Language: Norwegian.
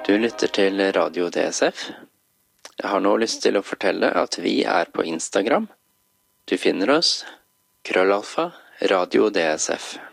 Du lytter til Radio DSF. Jeg har nå lyst til å fortelle at vi på Instagram. Du finner oss @ Radio DSF.